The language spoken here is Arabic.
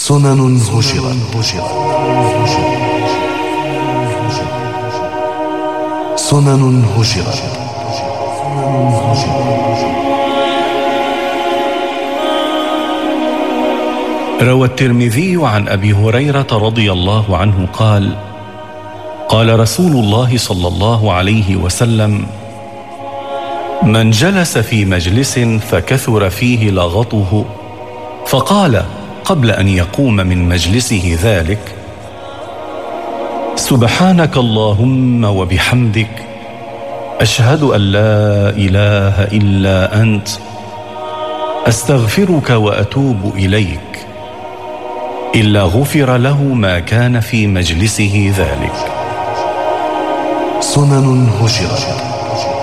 سنن هجرت. سنن هجرت. روى الترمذي عن أبي هريرة رضي الله عنه قال: قال رسول الله صلى الله عليه وسلم: من جلس في مجلس فكثر فيه لغطه فقال قبل أن يقوم من مجلسه ذلك: سبحانك اللهم وبحمدك، أشهد أن لا إله إلا أنت، أستغفرك وأتوب إليك، إلا غفر له ما كان في مجلسه ذلك. سنن هجرت.